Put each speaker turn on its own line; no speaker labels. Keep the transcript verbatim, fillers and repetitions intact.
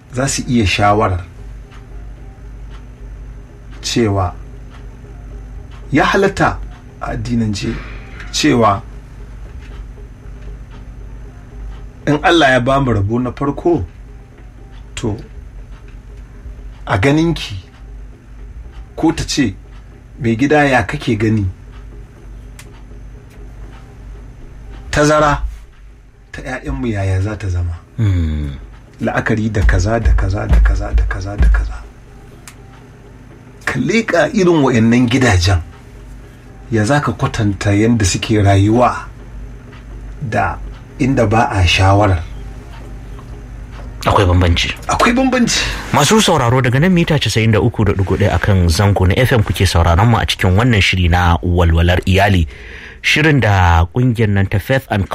za su iya shawarar cewa ya halatta a addinance cewa in Allah ya ba mu rabo na farko, to a ganinki ko ta ce mai gida ya kake gani tazara ta 'ya'yanmu yaya za ta zama, mm. la'akari da kaza da kaza da kaza da kaza da kaza. Ka leƙa irin wa'annan gidajen, ya za ka kwatanta yadda suke rayuwa da inda ba a shawarar.
Akwai bambanci.
Akwai bambanci.
Masu sauraro daga nan mita casa'in da uku da ɗigo ɗaya akan zango na F M kuke sauraron mu a cikin wannan shiri na walwalar iyali. Shirin da ƙungiyar nan ta Faith and